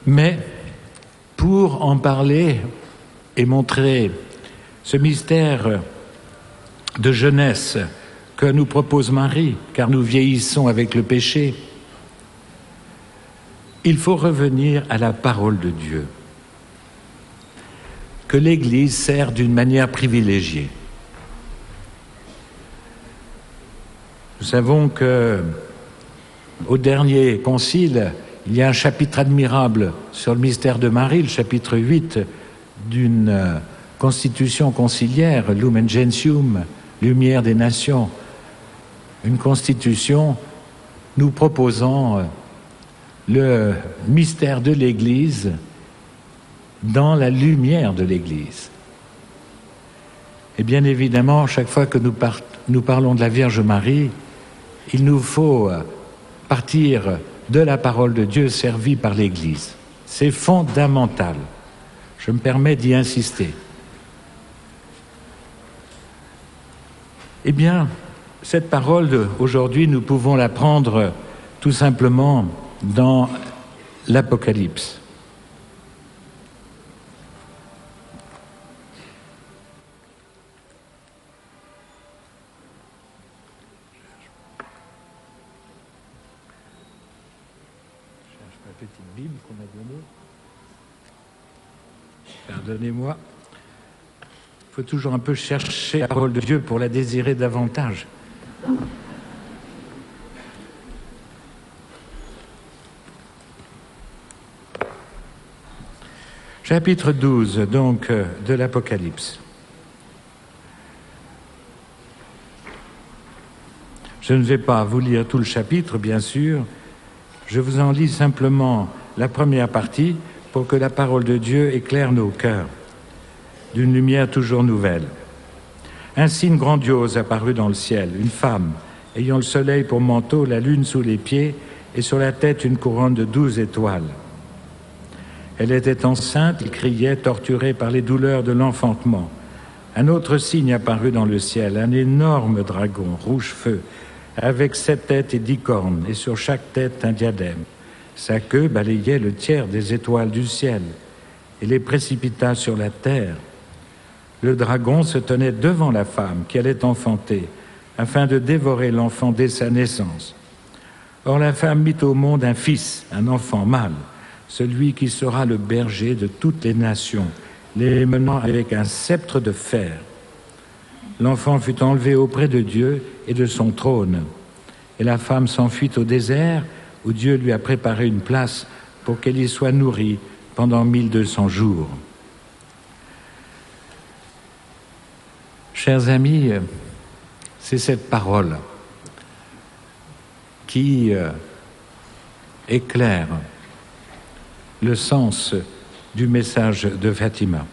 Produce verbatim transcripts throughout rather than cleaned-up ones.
Mais pour en parler et montrer ce mystère de jeunesse que nous propose Marie, car nous vieillissons avec le péché, il faut revenir à la parole de Dieu, que l'Église sert d'une manière privilégiée. Nous savons que au dernier concile, il y a un chapitre admirable sur le mystère de Marie, le chapitre huit d'une constitution conciliaire, Lumen Gentium, lumière des nations, une constitution nous proposant le mystère de l'Église dans la lumière de l'Église. Et bien évidemment, chaque fois que nous, par- nous parlons de la Vierge Marie, il nous faut partir de la parole de Dieu servie par l'Église. C'est fondamental. Je me permets d'y insister. Eh bien, cette parole, aujourd'hui, nous pouvons la prendre tout simplement dans l'Apocalypse. Je cherche ma petite Bible qu'on m'a donnée. Pardonnez-moi. Il faut toujours un peu chercher la parole de Dieu pour la désirer davantage. Chapitre douze, donc, de l'Apocalypse. Je ne vais pas vous lire tout le chapitre, bien sûr. Je vous en lis simplement la première partie pour que la parole de Dieu éclaire nos cœurs d'une lumière toujours nouvelle. Un signe grandiose apparut dans le ciel, une femme, ayant le soleil pour manteau, la lune sous les pieds, et sur la tête une couronne de douze étoiles. Elle était enceinte, elle criait, torturée par les douleurs de l'enfantement. Un autre signe apparut dans le ciel, un énorme dragon, rouge feu, avec sept têtes et dix cornes, et sur chaque tête un diadème. Sa queue balayait le tiers des étoiles du ciel, et les précipita sur la terre. Le dragon se tenait devant la femme qui allait enfanter, afin de dévorer l'enfant dès sa naissance. Or la femme mit au monde un fils, un enfant mâle, celui qui sera le berger de toutes les nations, les menant avec un sceptre de fer. L'enfant fut enlevé auprès de Dieu et de son trône, et la femme s'enfuit au désert, où Dieu lui a préparé une place pour qu'elle y soit nourrie pendant mille deux cents jours. Chers amis, c'est cette parole qui euh, éclaire le sens du message de Fatima.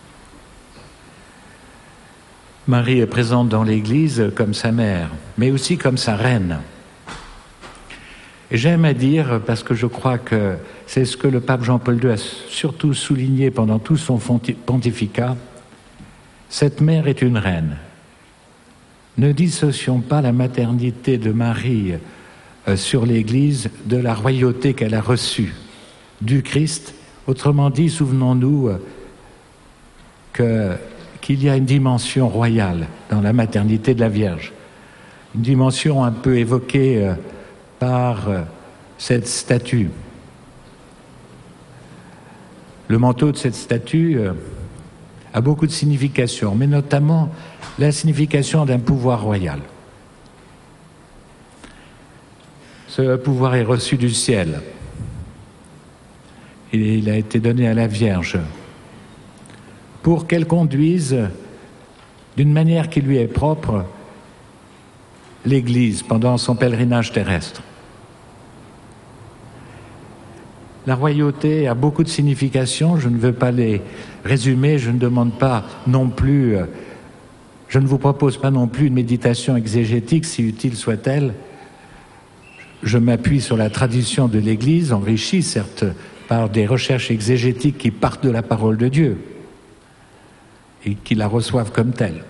Marie est présente dans l'Église comme sa mère, mais aussi comme sa reine. Et j'aime à dire, parce que je crois que c'est ce que le pape Jean-Paul deux a surtout souligné pendant tout son pontificat, cette mère est une reine. Ne dissocions pas la maternité de Marie euh, sur l'Église de la royauté qu'elle a reçue du Christ. Autrement dit, souvenons-nous euh, que, qu'il y a une dimension royale dans la maternité de la Vierge. Une dimension un peu évoquée euh, par euh, cette statue. Le manteau de cette statue euh, a beaucoup de significations, mais notamment la signification d'un pouvoir royal. Ce pouvoir est reçu du ciel. Et il a été donné à la Vierge pour qu'elle conduise d'une manière qui lui est propre l'Église pendant son pèlerinage terrestre. La royauté a beaucoup de significations, je ne veux pas les résumer, je ne demande pas non plus, je ne vous propose pas non plus une méditation exégétique, si utile soit-elle. Je m'appuie sur la tradition de l'Église, enrichie certes par des recherches exégétiques qui partent de la parole de Dieu et qui la reçoivent comme telle.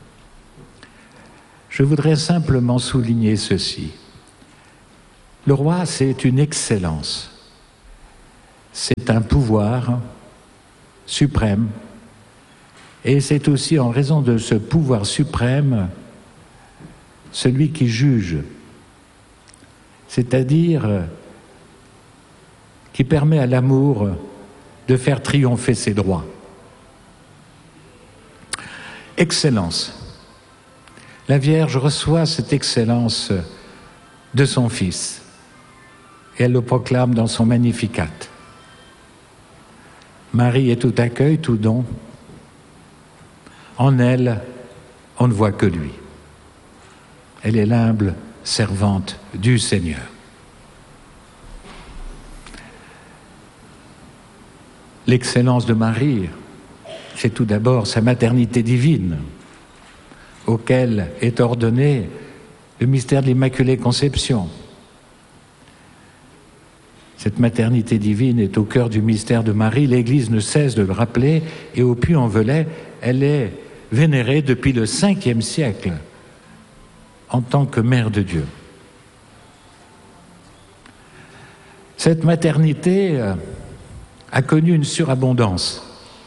Je voudrais simplement souligner ceci. Le roi, c'est une excellence. c'est un pouvoir suprême. Et c'est aussi en raison de ce pouvoir suprême, celui qui juge, c'est-à-dire qui permet à l'amour de faire triompher ses droits. Excellence. La Vierge reçoit cette excellence de son Fils et elle le proclame dans son Magnificat. Marie est tout accueil, tout don. En elle, on ne voit que lui. Elle est l'humble servante du Seigneur. L'excellence de Marie, c'est tout d'abord sa maternité divine, auquel est ordonné le mystère de l'Immaculée Conception. Cette maternité divine est au cœur du mystère de Marie. l'Église ne cesse de le rappeler et au Puy-en-Velay, elle est vénérée depuis le cinquième siècle en tant que Mère de Dieu. Cette maternité a connu une surabondance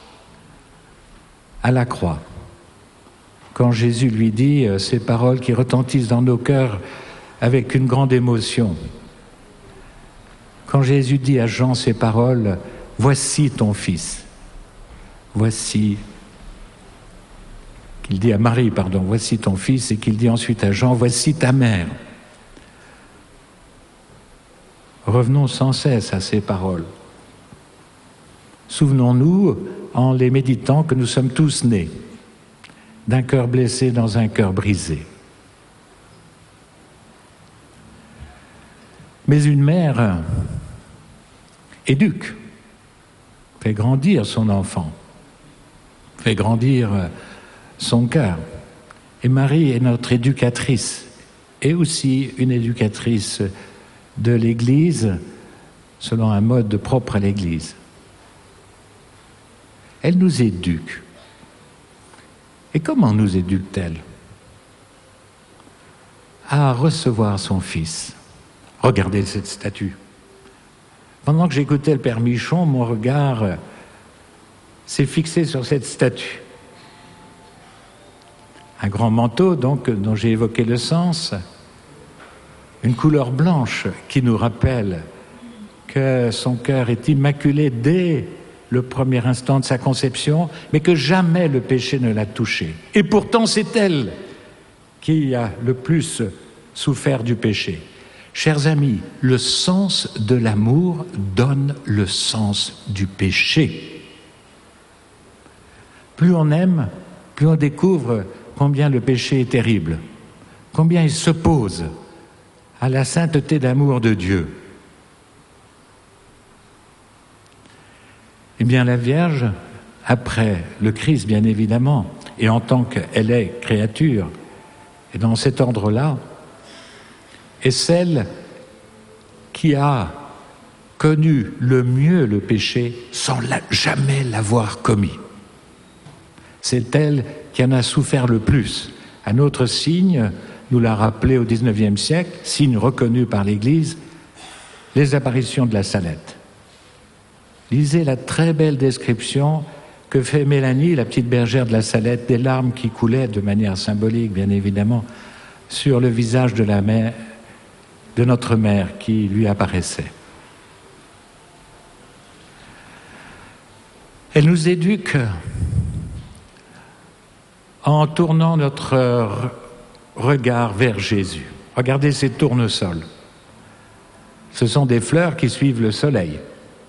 à la croix. Quand Jésus lui dit ces paroles qui retentissent dans nos cœurs avec une grande émotion, quand Jésus dit à Jean ces paroles, « Voici ton fils », voici, qu'il dit à Marie, pardon, « Voici ton fils », et qu'il dit ensuite à Jean, « Voici ta mère ». Revenons sans cesse à ces paroles. Souvenons-nous, en les méditant, que nous sommes tous nés d'un cœur blessé dans un cœur brisé. Mais une mère éduque, fait grandir son enfant, fait grandir son cœur. Et Marie est notre éducatrice, et aussi une éducatrice de l'Église, selon un mode propre à l'Église. Elle nous éduque. Et comment nous éduque-t-elle? À recevoir son Fils. Regardez cette statue. Pendant que j'écoutais le Père Michon, mon regard s'est fixé sur cette statue. Un grand manteau, donc, dont j'ai évoqué le sens, une couleur blanche qui nous rappelle que son cœur est immaculé dès le premier instant de sa conception, mais que jamais le péché ne l'a touché. Et pourtant, c'est elle qui a le plus souffert du péché. Chers amis, le sens de l'amour donne le sens du péché. Plus on aime, plus on découvre combien le péché est terrible, combien il s'oppose à la sainteté d'amour de Dieu. Eh bien, la Vierge, après le Christ, bien évidemment, et en tant qu'elle est créature, et dans cet ordre-là, est celle qui a connu le mieux le péché sans la, jamais l'avoir commis. C'est elle qui en a souffert le plus. Un autre signe, nous l'a rappelé au dix-neuvième siècle, signe reconnu par l'Église, les apparitions de la Salette. Lisez la très belle description que fait Mélanie, la petite bergère de la Salette, des larmes qui coulaient de manière symbolique, bien évidemment, sur le visage de la mère, de notre mère qui lui apparaissait. Elle nous éduque en tournant notre regard vers Jésus. Regardez ces tournesols. Ce sont des fleurs qui suivent le soleil,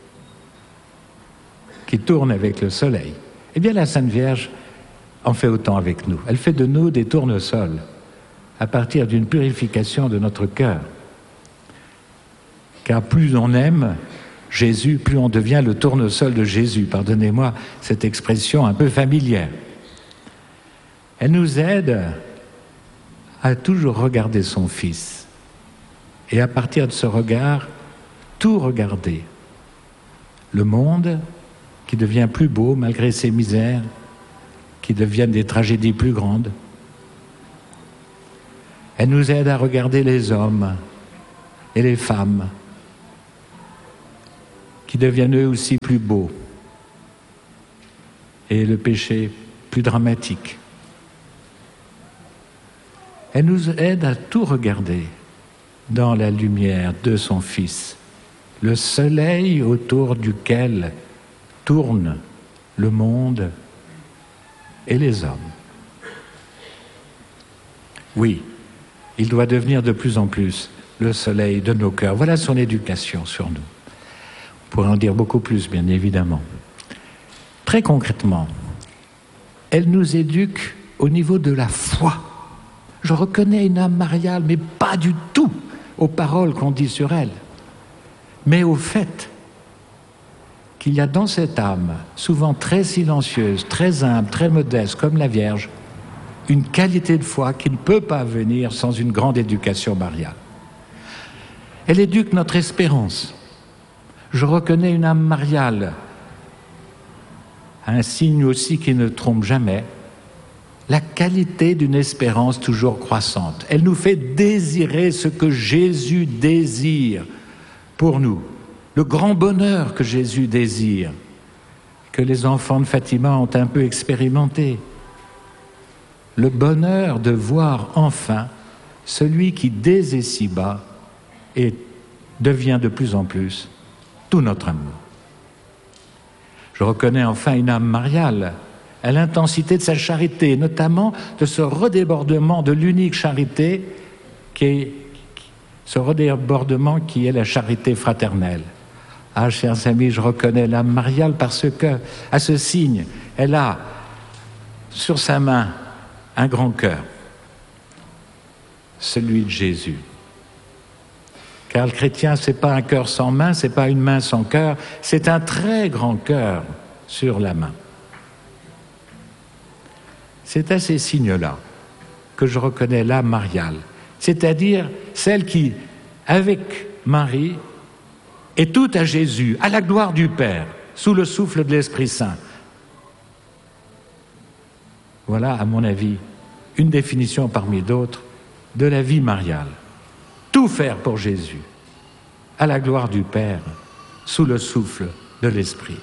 qui tournent avec le soleil. Eh bien, la Sainte Vierge en fait autant avec nous. Elle fait de nous des tournesols à partir d'une purification de notre cœur. Car plus on aime Jésus, plus on devient le tournesol de Jésus. Pardonnez-moi cette expression un peu familière. Elle nous aide à toujours regarder son Fils. Et à partir de ce regard, tout regarder. Le monde qui devient plus beau malgré ses misères, qui deviennent des tragédies plus grandes. Elle nous aide à regarder les hommes et les femmes qui deviennent eux aussi plus beaux et le péché plus dramatique. Elle nous aide à tout regarder dans la lumière de son Fils, le soleil autour duquel tourne le monde et les hommes. Oui, il doit devenir de plus en plus le soleil de nos cœurs. Voilà son éducation sur nous. On pourrait en dire beaucoup plus, bien évidemment. Très concrètement, elle nous éduque au niveau de la foi. Je reconnais une âme mariale, mais pas du tout aux paroles qu'on dit sur elle, mais au fait qu'il y a dans cette âme, souvent très silencieuse, très humble, très modeste, comme la Vierge, une qualité de foi qui ne peut pas venir sans une grande éducation mariale. Elle éduque notre espérance. Je reconnais une âme mariale, un signe aussi qui ne trompe jamais, la qualité d'une espérance toujours croissante. Elle nous fait désirer ce que Jésus désire pour nous, le grand bonheur que Jésus désire, que les enfants de Fatima ont un peu expérimenté. Le bonheur de voir enfin celui qui, dès ici-bas, et devient de plus en plus tout notre amour. Je reconnais enfin une âme mariale à l'intensité de sa charité, notamment de ce redébordement de l'unique charité qui est ce redébordement qui est la charité fraternelle. Ah, chers amis, je reconnais l'âme mariale parce que, à ce signe, elle a sur sa main un grand cœur, celui de Jésus. Car le chrétien, c'est pas un cœur sans main, c'est pas une main sans cœur, c'est un très grand cœur sur la main. C'est à ces signes-là que je reconnais l'âme mariale, c'est-à-dire celle qui, avec Marie, est toute à Jésus, à la gloire du Père, sous le souffle de l'Esprit Saint. Voilà, à mon avis, une définition parmi d'autres de la vie mariale. Tout faire pour Jésus, à la gloire du Père, sous le souffle de l'Esprit.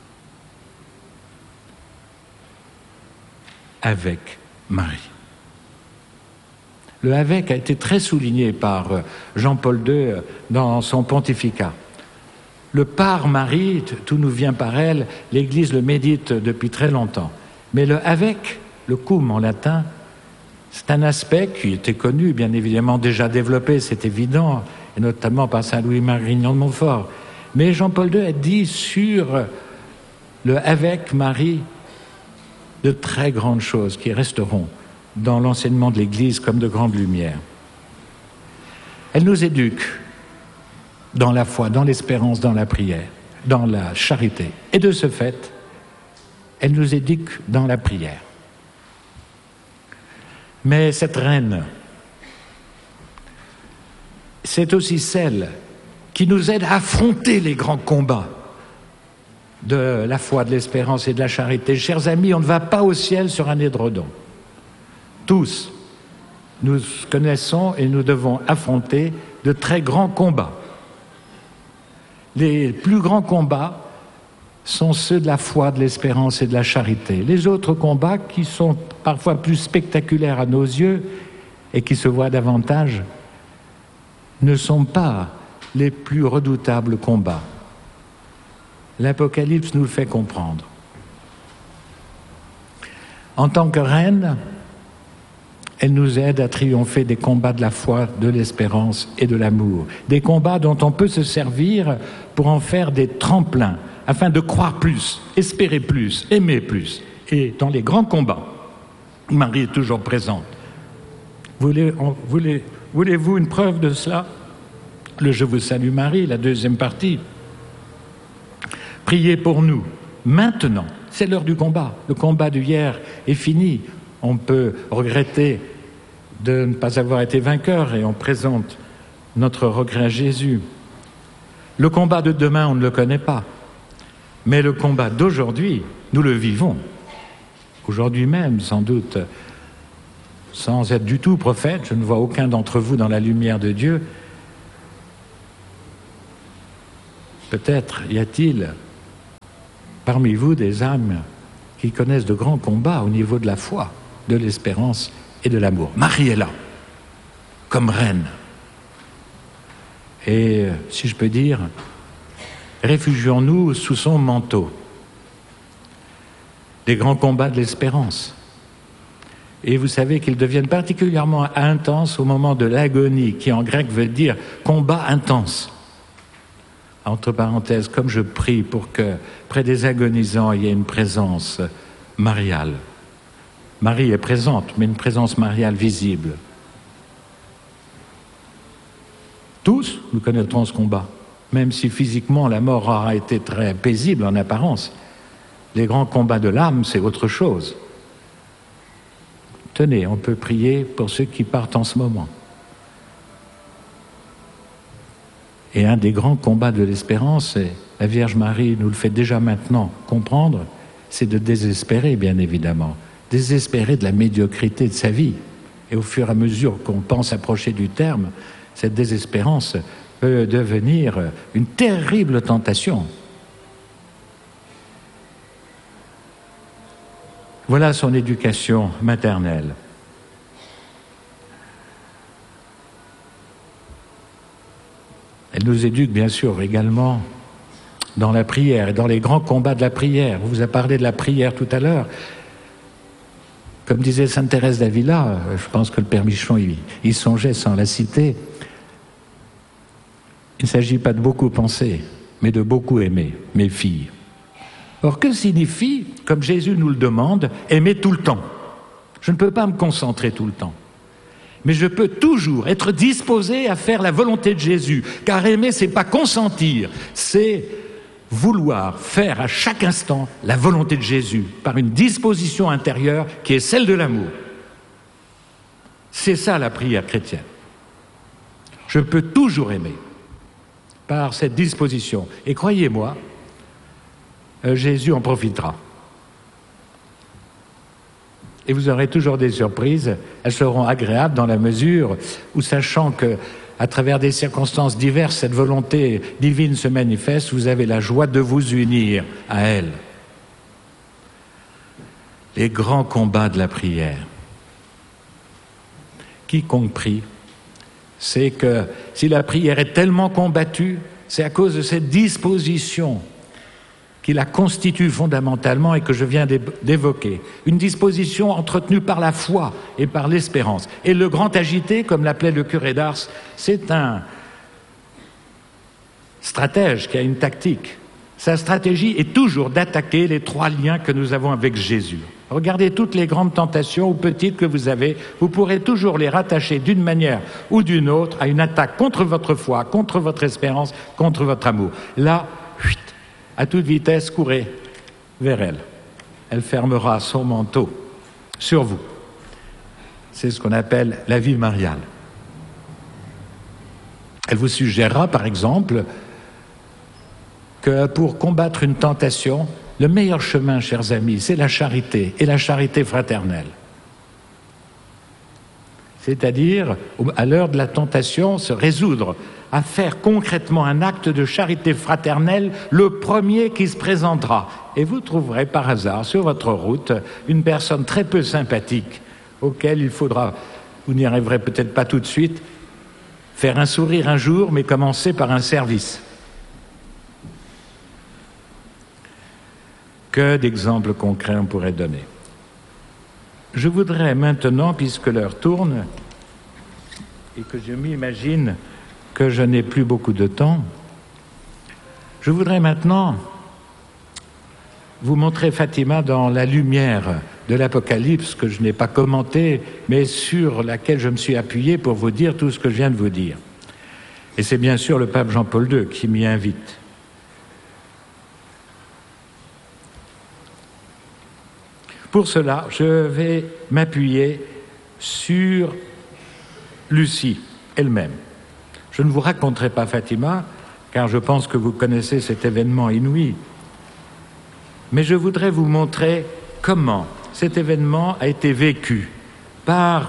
Avec Marie. Le « avec » a été très souligné par Jean-Paul deux dans son pontificat. Le « par Marie », tout nous vient par elle, l'Église le médite depuis très longtemps. Mais le « avec », le « cum » en latin, c'est un aspect qui était connu, bien évidemment déjà développé, c'est évident, et notamment par saint Louis-Marie Grignon de Montfort. Mais Jean-Paul deux a dit sur le « avec Marie » de très grandes choses qui resteront dans l'enseignement de l'Église comme de grandes lumières. Elle nous éduque dans la foi, dans l'espérance, dans la prière, dans la charité. Et de ce fait, elle nous éduque dans la prière. Mais cette reine, c'est aussi celle qui nous aide à affronter les grands combats de la foi, de l'espérance et de la charité. Chers amis, on ne va pas au ciel sur un édredon. Tous, nous connaissons et nous devons affronter de très grands combats. Les plus grands combats sont ceux de la foi, de l'espérance et de la charité. Les autres combats, qui sont parfois plus spectaculaires à nos yeux et qui se voient davantage, ne sont pas les plus redoutables combats. L'Apocalypse nous le fait comprendre. En tant que reine, elle nous aide à triompher des combats de la foi, de l'espérance et de l'amour. Des combats dont on peut se servir pour en faire des tremplins, afin de croire plus, espérer plus, aimer plus. Et dans les grands combats, Marie est toujours présente. Voulez, on, voulez, voulez-vous une preuve de cela? Le « Je vous salue Marie », la deuxième partie. Priez pour nous, maintenant. C'est l'heure du combat. Le combat d'hier est fini. On peut regretter de ne pas avoir été vainqueur et on présente notre regret à Jésus. Le combat de demain, on ne le connaît pas. Mais le combat d'aujourd'hui, nous le vivons. Aujourd'hui même, sans doute, sans être du tout prophète, je ne vois aucun d'entre vous dans la lumière de Dieu. Peut-être y a-t-il parmi vous des âmes qui connaissent de grands combats au niveau de la foi, de l'espérance et de l'amour. Marie est là, comme reine. Et si je peux dire, réfugions-nous sous son manteau. Des grands combats de l'espérance. Et vous savez qu'ils deviennent particulièrement intenses au moment de l'agonie, qui en grec veut dire combat intense. Entre parenthèses, comme je prie pour que près des agonisants, il y ait une présence mariale. Marie est présente, mais une présence mariale visible. Tous, nous connaîtrons ce combat, même si physiquement la mort aura été très paisible en apparence. Les grands combats de l'âme, c'est autre chose. Tenez, on peut prier pour ceux qui partent en ce moment. Et un des grands combats de l'espérance, et la Vierge Marie nous le fait déjà maintenant comprendre, c'est de désespérer, bien évidemment. Désespérer de la médiocrité de sa vie. Et au fur et à mesure qu'on pense approcher du terme, cette désespérance peut devenir une terrible tentation. Voilà son éducation maternelle. Elle nous éduque bien sûr également dans la prière et dans les grands combats de la prière. On vous a parlé de la prière tout à l'heure. Comme disait Sainte Thérèse d'Avila, je pense que le Père Michon y, y songeait sans la citer, il ne s'agit pas de beaucoup penser, mais de beaucoup aimer, mes filles. Or, que signifie, comme Jésus nous le demande, aimer tout le temps? Je ne peux pas me concentrer tout le temps. Mais je peux toujours être disposé à faire la volonté de Jésus. Car aimer, c'est pas consentir, c'est vouloir faire à chaque instant la volonté de Jésus, par une disposition intérieure qui est celle de l'amour. C'est ça la prière chrétienne. Je peux toujours aimer, par cette disposition. Et croyez-moi, Jésus en profitera. Et vous aurez toujours des surprises. Elles seront agréables dans la mesure où, sachant que, à travers des circonstances diverses, cette volonté divine se manifeste, vous avez la joie de vous unir à elle. Les grands combats de la prière. Quiconque prie, c'est que si la prière est tellement combattue, c'est à cause de cette disposition qui la constitue fondamentalement et que je viens d'évoquer. Une disposition entretenue par la foi et par l'espérance. Et le grand agité, comme l'appelait le curé d'Ars, c'est un stratège qui a une tactique. Sa stratégie est toujours d'attaquer les trois liens que nous avons avec Jésus. Regardez toutes les grandes tentations ou petites que vous avez, vous pourrez toujours les rattacher d'une manière ou d'une autre à une attaque contre votre foi, contre votre espérance, contre votre amour. Là, chuit, à toute vitesse, courez vers elle. Elle fermera son manteau sur vous. C'est ce qu'on appelle la vie mariale. Elle vous suggérera, par exemple, que pour combattre une tentation, le meilleur chemin, chers amis, c'est la charité, et la charité fraternelle. C'est-à-dire, à l'heure de la tentation, se résoudre à faire concrètement un acte de charité fraternelle, le premier qui se présentera. Et vous trouverez par hasard sur votre route une personne très peu sympathique, auquel il faudra, vous n'y arriverez peut-être pas tout de suite, faire un sourire un jour, mais commencer par un service. Que d'exemples concrets on pourrait donner. Je voudrais maintenant, puisque l'heure tourne, et que je m'imagine que je n'ai plus beaucoup de temps, je voudrais maintenant vous montrer Fatima dans la lumière de l'Apocalypse, que je n'ai pas commenté, mais sur laquelle je me suis appuyé pour vous dire tout ce que je viens de vous dire. Et c'est bien sûr le pape Jean-Paul deux qui m'y invite. Pour cela, je vais m'appuyer sur Lucie elle-même. Je ne vous raconterai pas Fatima, car je pense que vous connaissez cet événement inouï. Mais je voudrais vous montrer comment cet événement a été vécu par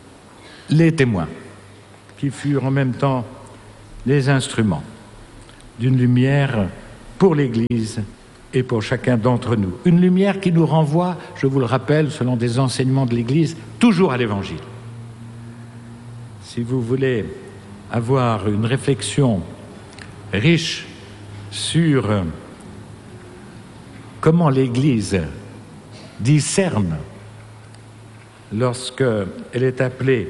les témoins, qui furent en même temps les instruments. d'une lumière pour l'Église et pour chacun d'entre nous. Une lumière qui nous renvoie, je vous le rappelle, selon des enseignements de l'Église, toujours à l'Évangile. Si vous voulez avoir une réflexion riche sur comment l'Église discerne lorsqu'elle est appelée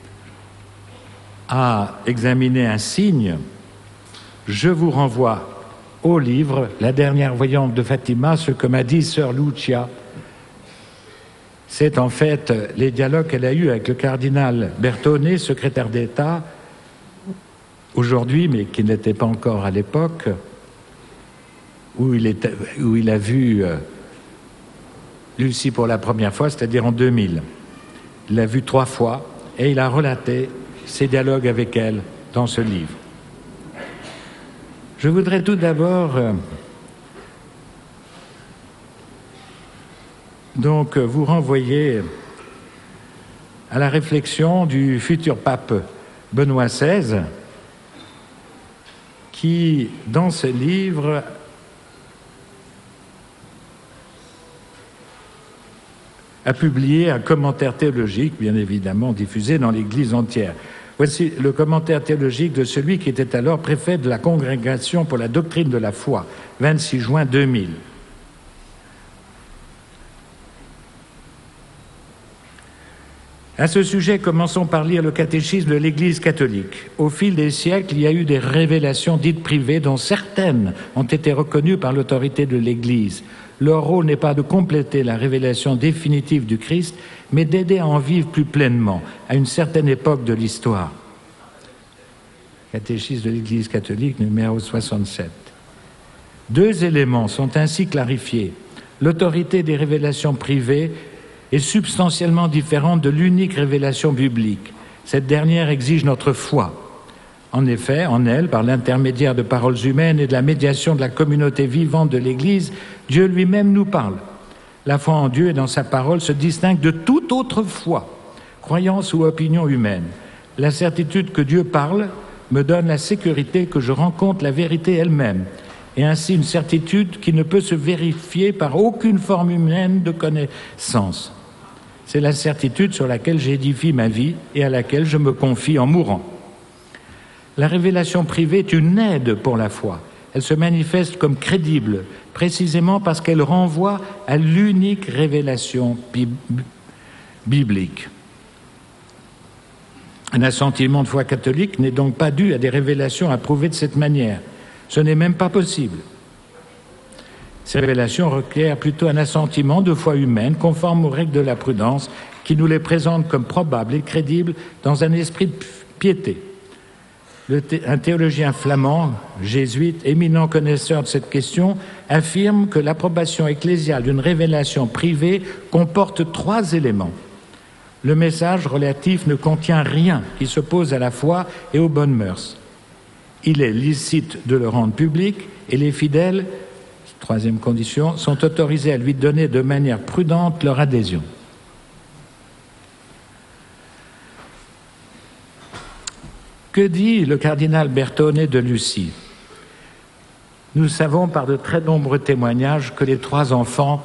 à examiner un signe, je vous renvoie au livre « La dernière voyante de Fatima », ce que m'a dit sœur Lucia. C'est en fait les dialogues qu'elle a eus avec le cardinal Bertone, secrétaire d'État, aujourd'hui, mais qui n'était pas encore à l'époque, où il, était, où il a vu euh, Lucie pour la première fois, c'est-à-dire en deux mille. Il l'a vue trois fois et il a relaté ses dialogues avec elle dans ce livre. Je voudrais tout d'abord euh, donc vous renvoyer à la réflexion du futur pape Benoît seize, qui, dans ce livre, a publié un commentaire théologique, bien évidemment diffusé dans l'Église entière. Voici le commentaire théologique de celui qui était alors préfet de la Congrégation pour la doctrine de la foi, vingt-six juin deux mille. À ce sujet, commençons par lire le catéchisme de l'Église catholique. Au fil des siècles, il y a eu des révélations dites privées dont certaines ont été reconnues par l'autorité de l'Église. Leur rôle n'est pas de compléter la révélation définitive du Christ, mais d'aider à en vivre plus pleinement, à une certaine époque de l'histoire. Catéchisme de l'Église catholique, numéro soixante-sept. Deux éléments sont ainsi clarifiés. L'autorité des révélations privées est substantiellement différente de l'unique révélation biblique. Cette dernière exige notre foi. En effet, en elle, par l'intermédiaire de paroles humaines et de la médiation de la communauté vivante de l'Église, Dieu lui-même nous parle. La foi en Dieu et dans sa parole se distingue de toute autre foi, croyance ou opinion humaine. La certitude que Dieu parle me donne la sécurité que je rencontre la vérité elle-même, et ainsi une certitude qui ne peut se vérifier par aucune forme humaine de connaissance. C'est la certitude sur laquelle j'édifie ma vie et à laquelle je me confie en mourant. La révélation privée est une aide pour la foi. Elle se manifeste comme crédible, précisément parce qu'elle renvoie à l'unique révélation biblique. Un assentiment de foi catholique n'est donc pas dû à des révélations approuvées de cette manière. Ce n'est même pas possible. Ces révélations requièrent plutôt un assentiment de foi humaine conforme aux règles de la prudence qui nous les présentent comme probables et crédibles dans un esprit de piété. Le thé- un théologien flamand, jésuite, éminent connaisseur de cette question, affirme que l'approbation ecclésiale d'une révélation privée comporte trois éléments. Le message relatif ne contient rien qui s'oppose à la foi et aux bonnes mœurs. Il est licite de le rendre public et les fidèles, troisième condition, sont autorisés à lui donner de manière prudente leur adhésion. Que dit le cardinal Bertone de Lucie? Nous savons par de très nombreux témoignages que les trois enfants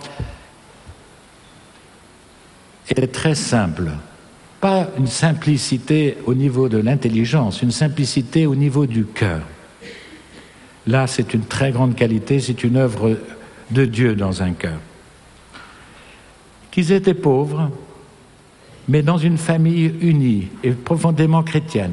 étaient très simples. Pas une simplicité au niveau de l'intelligence, une simplicité au niveau du cœur. Là, c'est une très grande qualité, c'est une œuvre de Dieu dans un cœur. Qu'ils étaient pauvres, mais dans une famille unie et profondément chrétienne.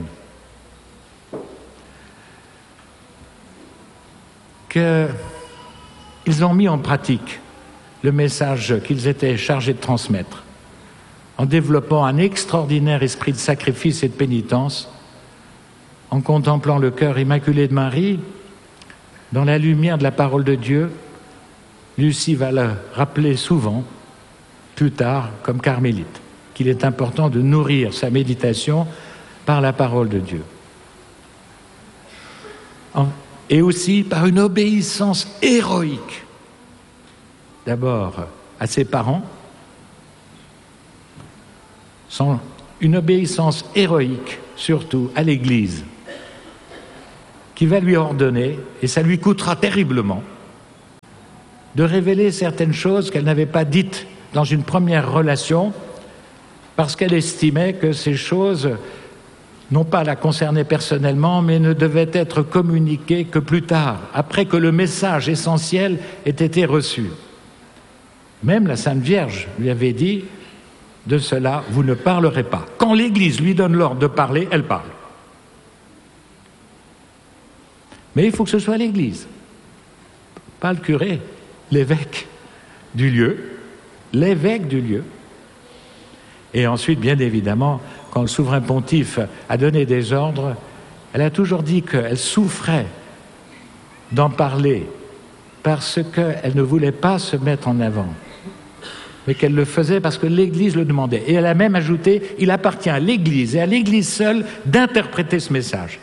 Qu'ils ont mis en pratique le message qu'ils étaient chargés de transmettre, en développant un extraordinaire esprit de sacrifice et de pénitence, en contemplant le cœur immaculé de Marie, dans la lumière de la parole de Dieu. Lucie va le rappeler souvent, plus tard, comme carmélite, qu'il est important de nourrir sa méditation par la parole de Dieu. En Et aussi par une obéissance héroïque, d'abord à ses parents, sans une obéissance héroïque surtout à l'Église. qui va lui ordonner, et ça lui coûtera terriblement, de révéler certaines choses qu'elle n'avait pas dites dans une première relation, parce qu'elle estimait que ces choses, non pas la concernaient personnellement, mais ne devaient être communiquées que plus tard, après que le message essentiel ait été reçu. Même la Sainte Vierge lui avait dit, de cela, vous ne parlerez pas. Quand l'Église lui donne l'ordre de parler, elle parle. Mais il faut que ce soit l'Église, pas le curé, l'évêque du lieu, l'évêque du lieu. Et ensuite, bien évidemment, quand le souverain pontife a donné des ordres, elle a toujours dit qu'elle souffrait d'en parler parce qu'elle ne voulait pas se mettre en avant, mais qu'elle le faisait parce que l'Église le demandait. Et elle a même ajouté, il appartient à l'Église et à l'Église seule d'interpréter ce message.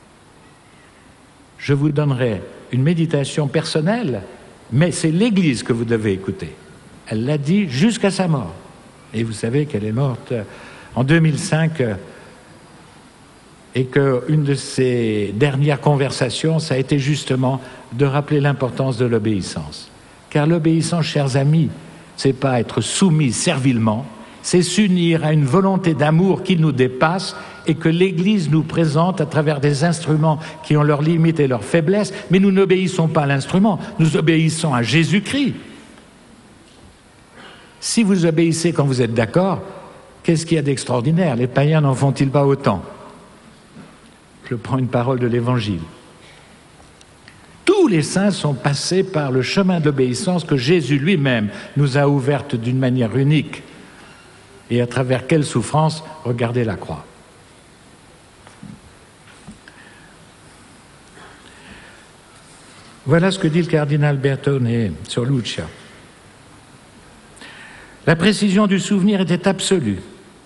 Je vous donnerai une méditation personnelle, mais c'est l'Église que vous devez écouter. Elle l'a dit jusqu'à sa mort. Et vous savez qu'elle est morte en deux mille cinq et qu'une de ses dernières conversations, ça a été justement de rappeler l'importance de l'obéissance. Car l'obéissance, chers amis, c'est pas être soumis servilement, c'est s'unir à une volonté d'amour qui nous dépasse et que l'Église nous présente à travers des instruments qui ont leurs limites et leurs faiblesses, mais nous n'obéissons pas à l'instrument, nous obéissons à Jésus-Christ. Si vous obéissez quand vous êtes d'accord, qu'est-ce qu'il y a d'extraordinaire? Les païens n'en font-ils pas autant? Je prends une parole de l'Évangile. Tous les saints sont passés par le chemin d'obéissance que Jésus lui-même nous a ouverte d'une manière unique. Et à travers quelle souffrance? Regardez la croix. Voilà ce que dit le cardinal Bertone sur Lucia. La précision du souvenir était absolue.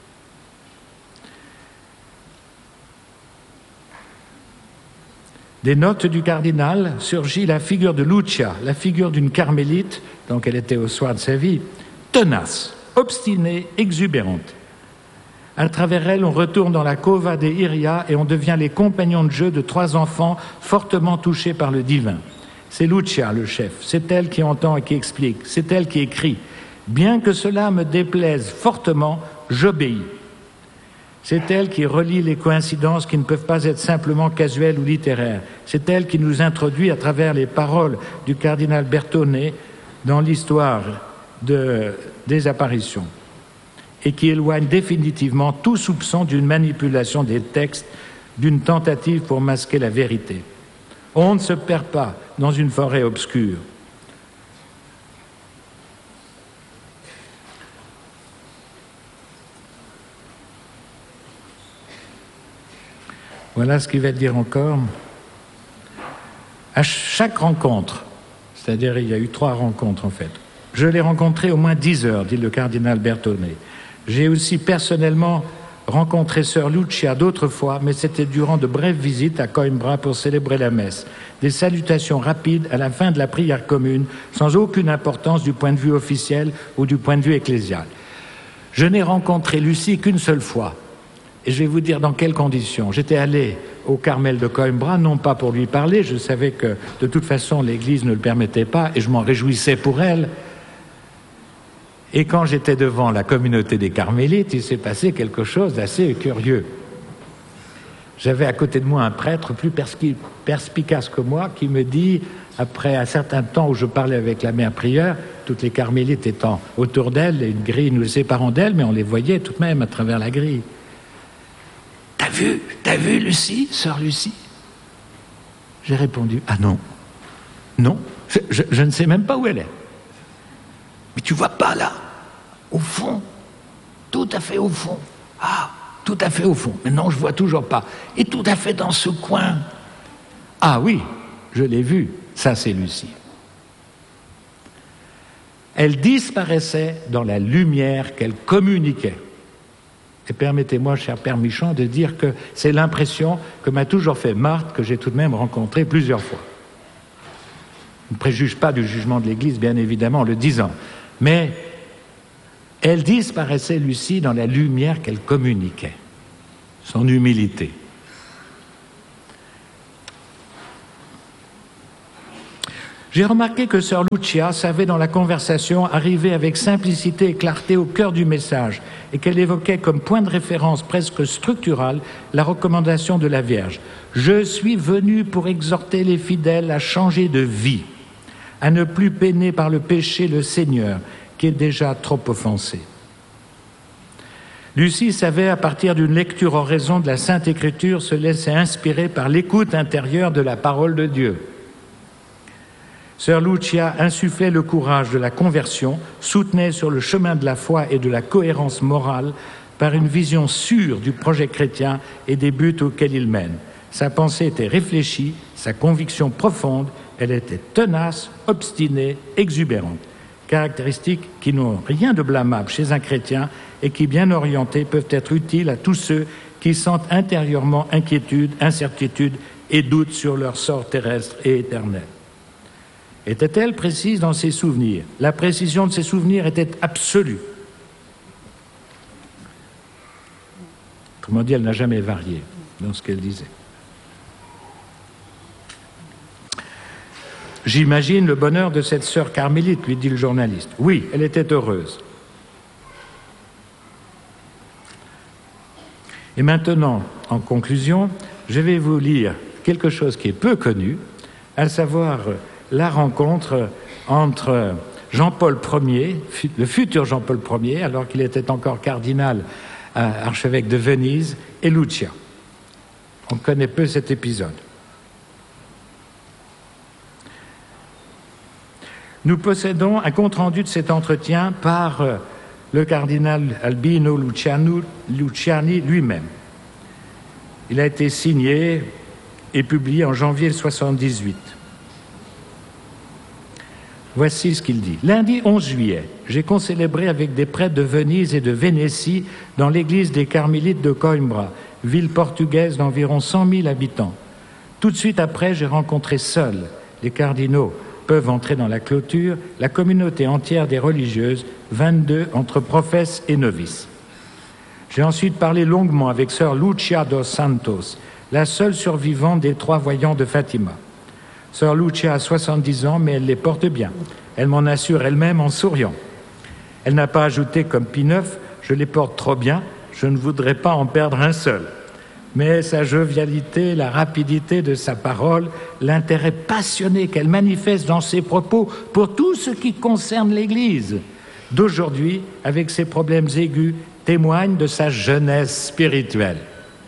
Des notes du cardinal surgit la figure de Lucia, la figure d'une carmélite, donc elle était au soir de sa vie, tenace, obstinée, exubérante. À travers elle, on retourne dans la cova des Iria et on devient les compagnons de jeu de trois enfants fortement touchés par le divin. C'est Lucia, le chef, c'est elle qui entend et qui explique, c'est elle qui écrit. Bien que cela me déplaise fortement, j'obéis. C'est elle qui relie les coïncidences qui ne peuvent pas être simplement casuelles ou littéraires. C'est elle qui nous introduit à travers les paroles du cardinal Bertone dans l'histoire de, des apparitions et qui éloigne définitivement tout soupçon d'une manipulation des textes, d'une tentative pour masquer la vérité. On ne se perd pas dans une forêt obscure. Voilà ce qu'il va dire encore. À chaque rencontre, c'est-à-dire il y a eu trois rencontres en fait, je l'ai rencontré au moins dix heures, dit le cardinal Bertone. J'ai aussi personnellement rencontré sœur Lucia d'autres fois, mais c'était durant de brèves visites à Coimbra pour célébrer la messe. Des salutations rapides à la fin de la prière commune, sans aucune importance du point de vue officiel ou du point de vue ecclésial. Je n'ai rencontré Lucie qu'une seule fois. Et je vais vous dire dans quelles conditions. J'étais allé au Carmel de Coimbra, non pas pour lui parler, je savais que de toute façon l'Église ne le permettait pas et je m'en réjouissais pour elle. Et quand j'étais devant la communauté des Carmélites, il s'est passé quelque chose d'assez curieux. J'avais à côté de moi un prêtre plus perspicace que moi qui me dit, après un certain temps où je parlais avec la mère prieure, toutes les Carmélites étant autour d'elle, et une grille nous séparant d'elle, mais on les voyait tout de même à travers la grille. T'as vu, t'as vu Lucie, sœur Lucie? J'ai répondu, ah non, non, je, je, je ne sais même pas où elle est. Mais tu vois pas là, au fond, tout à fait au fond. Ah, tout à fait au fond. Mais non, je vois toujours pas. Et tout à fait dans ce coin. Ah oui, je l'ai vue, ça c'est Lucie. Elle disparaissait dans la lumière qu'elle communiquait. Et permettez-moi, cher Père Michon, de dire que c'est l'impression que m'a toujours fait Marthe, que j'ai tout de même rencontrée plusieurs fois. Je ne préjuge pas du jugement de l'Église, bien évidemment, en le disant. Mais elle disparaissait, Lucie, dans la lumière qu'elle communiquait. Son humilité. J'ai remarqué que sœur Lucia savait dans la conversation arriver avec simplicité et clarté au cœur du message et qu'elle évoquait comme point de référence presque structural la recommandation de la Vierge. « Je suis venue pour exhorter les fidèles à changer de vie, à ne plus peiner par le péché le Seigneur, qui est déjà trop offensé. » Lucie savait, à partir d'une lecture en raison de la Sainte Écriture, se laisser inspirer par l'écoute intérieure de la parole de Dieu. Sœur Lucia insufflait le courage de la conversion, soutenait sur le chemin de la foi et de la cohérence morale par une vision sûre du projet chrétien et des buts auxquels il mène. Sa pensée était réfléchie, sa conviction profonde, elle était tenace, obstinée, exubérante. Caractéristiques qui n'ont rien de blâmable chez un chrétien et qui, bien orientés, peuvent être utiles à tous ceux qui sentent intérieurement inquiétude, incertitude et doute sur leur sort terrestre et éternel. Était-elle précise dans ses souvenirs? La précision de ses souvenirs était absolue. Autrement dit, elle n'a jamais varié dans ce qu'elle disait. « J'imagine le bonheur de cette sœur carmélite, lui dit le journaliste. Oui, elle était heureuse. Et maintenant, en conclusion, je vais vous lire quelque chose qui est peu connu, à savoir la rencontre entre Jean-Paul Ier, le futur Jean-Paul Ier, alors qu'il était encore cardinal, archevêque de Venise, et Lucia. On connaît peu cet épisode. Nous possédons un compte-rendu de cet entretien par le cardinal Albino Luciani lui-même. Il a été signé et publié en janvier soixante-dix-huit. Voici ce qu'il dit. « Lundi onze juillet, j'ai concélébré avec des prêtres de Venise et de Vénétie dans l'église des Carmélites de Coimbra, ville portugaise d'environ cent mille habitants. Tout de suite après, j'ai rencontré seul les cardinaux peuvent entrer dans la clôture, la communauté entière des religieuses, vingt-deux entre professes et novices. J'ai ensuite parlé longuement avec sœur Lucia dos Santos, la seule survivante des trois voyants de Fatima. Sœur Lucia a soixante-dix ans, mais elle les porte bien. Elle m'en assure elle-même en souriant. Elle n'a pas ajouté comme Pie neuf, « Je les porte trop bien, je ne voudrais pas en perdre un seul ». Mais sa jovialité, la rapidité de sa parole, l'intérêt passionné qu'elle manifeste dans ses propos pour tout ce qui concerne l'Église d'aujourd'hui, avec ses problèmes aigus, témoignent de sa jeunesse spirituelle.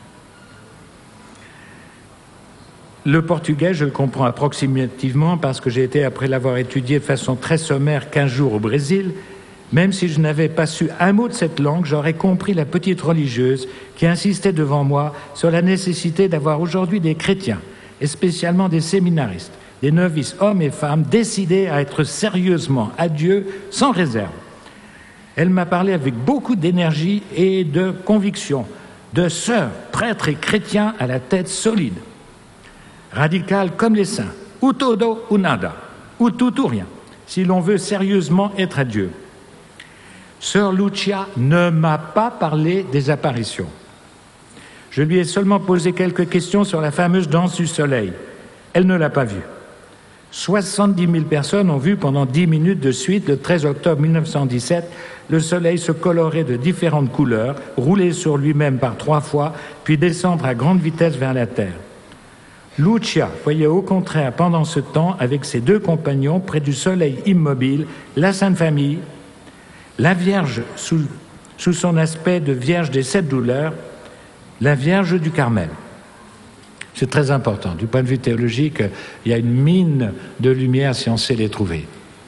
Le portugais, je le comprends approximativement parce que j'ai été, après l'avoir étudié de façon très sommaire, quinze jours au Brésil. Même si je n'avais pas su un mot de cette langue, j'aurais compris la petite religieuse qui insistait devant moi sur la nécessité d'avoir aujourd'hui des chrétiens, et spécialement des séminaristes, des novices, hommes et femmes, décidés à être sérieusement à Dieu sans réserve. Elle m'a parlé avec beaucoup d'énergie et de conviction, de sœurs, prêtres et chrétiens à la tête solide, radicales comme les saints, ou todo ou nada, ou tout ou rien, si l'on veut sérieusement être à Dieu. Sœur Lucia ne m'a pas parlé des apparitions. Je lui ai seulement posé quelques questions sur la fameuse danse du soleil. Elle ne l'a pas vue. soixante-dix mille personnes ont vu pendant dix minutes de suite, le treize octobre mille neuf cent dix-sept, le soleil se colorer de différentes couleurs, rouler sur lui-même par trois fois, puis descendre à grande vitesse vers la Terre. Lucia voyait au contraire pendant ce temps, avec ses deux compagnons, près du soleil immobile, la Sainte Famille, la Vierge sous, sous son aspect de Vierge des sept douleurs, la Vierge du Carmel. C'est très important. Du point de vue théologique, il y a une mine de lumière si on sait les trouver.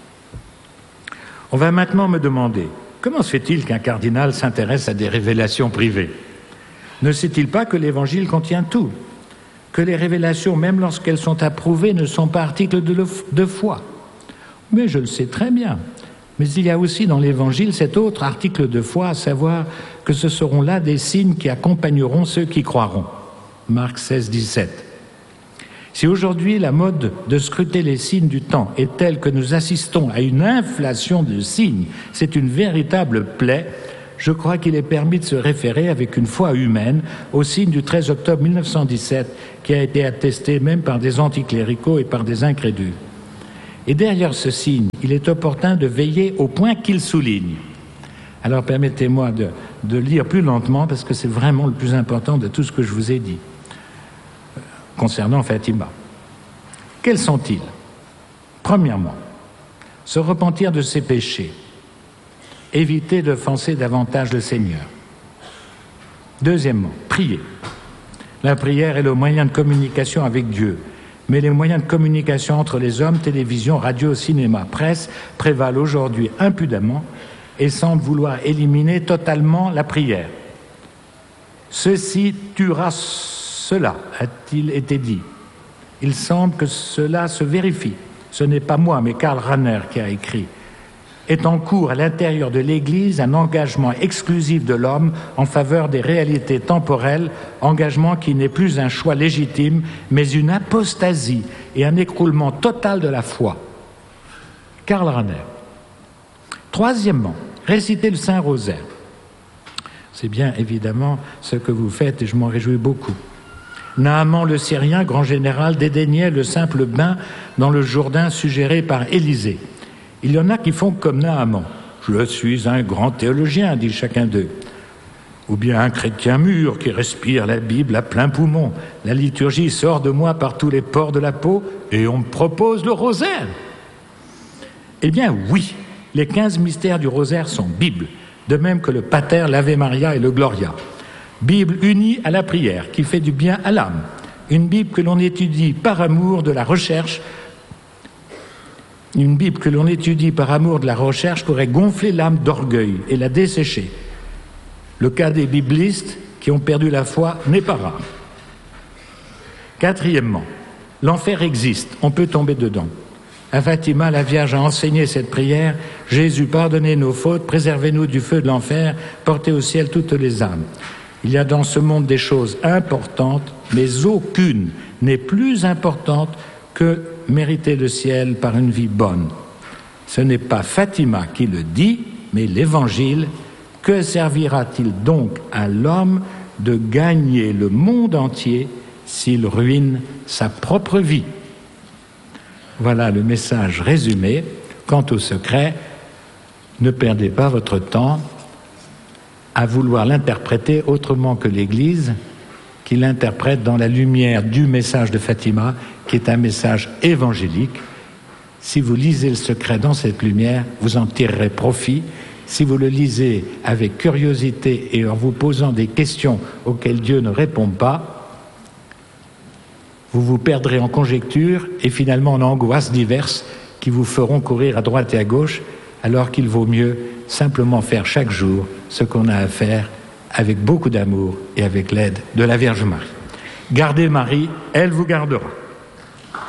On va maintenant me demander, comment se fait-il qu'un cardinal s'intéresse à des révélations privées? Ne sait-il pas que l'Évangile contient tout? Que les révélations, même lorsqu'elles sont approuvées, ne sont pas articles de, de foi? Mais je le sais très bien. Mais il y a aussi dans l'Évangile cet autre article de foi, à savoir que ce seront là des signes qui accompagneront ceux qui croiront. Marc seize, dix-sept. Si aujourd'hui la mode de scruter les signes du temps est telle que nous assistons à une inflation de signes, c'est une véritable plaie, je crois qu'il est permis de se référer avec une foi humaine au signe du treize octobre mille neuf cent dix-sept qui a été attesté même par des anticléricaux et par des incrédules. Et derrière ce signe, il est opportun de veiller au point qu'il souligne. Alors permettez-moi de, de lire plus lentement parce que c'est vraiment le plus important de tout ce que je vous ai dit concernant Fatima. Quels sont-ils? Premièrement, se repentir de ses péchés, éviter d'offenser davantage le Seigneur. Deuxièmement, prier. La prière est le moyen de communication avec Dieu, mais les moyens de communication entre les hommes, télévision, radio, cinéma, presse, prévalent aujourd'hui impudemment et semblent vouloir éliminer totalement la prière. Ceci tuera cela, a-t-il été dit. Il semble que cela se vérifie. Ce n'est pas moi, mais Karl Rahner qui a écrit. Est en cours à l'intérieur de l'Église un engagement exclusif de l'homme en faveur des réalités temporelles, engagement qui n'est plus un choix légitime, mais une apostasie et un écroulement total de la foi. Karl Rahner. Troisièmement, réciter le Saint-Rosaire. C'est bien évidemment ce que vous faites et je m'en réjouis beaucoup. Naaman le Syrien, grand général, dédaignait le simple bain dans le Jourdain suggéré par Élisée. Il y en a qui font comme Naaman. Je suis un grand théologien, dit chacun d'eux. Ou bien un chrétien mûr qui respire la Bible à plein poumon. La liturgie sort de moi par tous les pores de la peau et on me propose le rosaire. Eh bien oui, les quinze mystères du rosaire sont Bible, de même que le Pater, l'Ave Maria et le Gloria. Bible unie à la prière, qui fait du bien à l'âme. Une Bible que l'on étudie par amour de la recherche. Une Bible que l'on étudie par amour de la recherche pourrait gonfler l'âme d'orgueil et la dessécher. Le cas des biblistes qui ont perdu la foi n'est pas rare. Quatrièmement, l'enfer existe, on peut tomber dedans. À Fatima, la Vierge a enseigné cette prière. Jésus, pardonnez nos fautes, préservez-nous du feu de l'enfer, portez au ciel toutes les âmes. Il y a dans ce monde des choses importantes, mais aucune n'est plus importante que mériter le ciel par une vie bonne. Ce n'est pas Fatima qui le dit, mais l'Évangile. Que servira-t-il donc à l'homme de gagner le monde entier s'il ruine sa propre vie? Voilà le message résumé. Quant au secret, ne perdez pas votre temps à vouloir l'interpréter autrement que l'Église, qui l'interprète dans la lumière du message de Fatima, qui est un message évangélique. Si vous lisez le secret dans cette lumière, vous en tirerez profit. Si vous le lisez avec curiosité et en vous posant des questions auxquelles Dieu ne répond pas, vous vous perdrez en conjectures et finalement en angoisses diverses qui vous feront courir à droite et à gauche, alors qu'il vaut mieux simplement faire chaque jour ce qu'on a à faire avec beaucoup d'amour et avec l'aide de la Vierge Marie. Gardez Marie, elle vous gardera.